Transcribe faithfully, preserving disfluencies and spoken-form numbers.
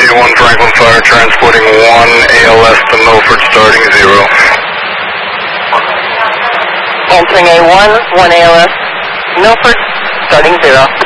A one Franklin Fire transporting one A L S to Milford starting zero. Answering A one, one A L S, Milford starting zero.